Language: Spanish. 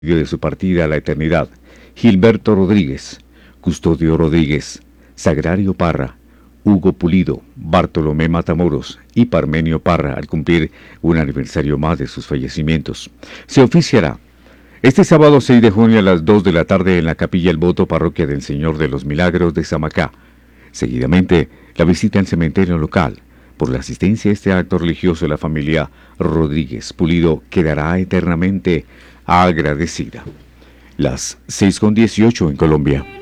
de su partida a la eternidad, Gilberto Rodríguez, Custodio Rodríguez, Sagrario Parra, Hugo Pulido, Bartolomé Matamoros y Parmenio Parra, al cumplir un aniversario más de sus fallecimientos. Se oficiará este sábado 6 de junio a las 2 de la tarde en la Capilla El Voto, Parroquia del Señor de los Milagros de Samacá. Seguidamente, la visita al cementerio local. Por la asistencia a este acto religioso, la familia Rodríguez Pulido quedará eternamente agradecida. Las 6:18 en Colombia.